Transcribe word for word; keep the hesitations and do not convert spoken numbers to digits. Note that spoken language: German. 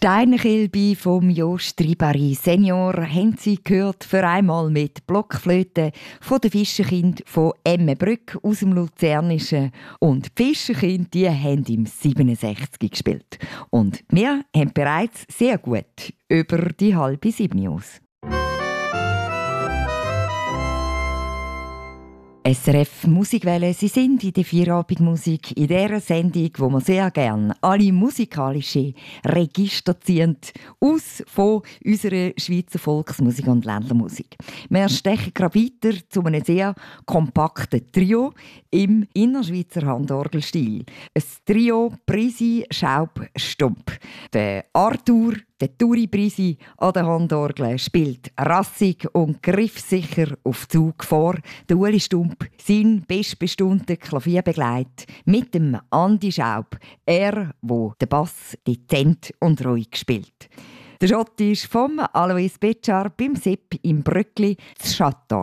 Steinerkilbi vom Jost Ribari Senior haben Sie gehört für einmal mit Blockflöte von den Fischerkind von Emmenbrück aus dem Luzernischen. Und die Fischerkind, die haben im siebenundsechzig gespielt. Und wir haben bereits sehr gut über die halbe sieben aus. S R F Musikwelle, Sie sind in der Feierabendmusik, in dieser Sendung, wo man sehr gerne alle musikalische Register ziehen, aus von unserer Schweizer Volksmusik und Ländlermusik. Wir stechen gerade weiter zu einem sehr kompakten Trio im innerschweizer Handorgelstil. Ein Trio Brisi, Schaub, Stump. Der Arthur, der Turi Brisi an der Handorgel spielt rassig und griffsicher auf Zug vor. Der Uli Stump, sein bestbestundener Klavierbegleit mit dem Andi Schaub. Er, wo den Bass dezent und ruhig spielt. Der Schott ist vom Alois Betschar beim Sepp im Bröckli zu Château.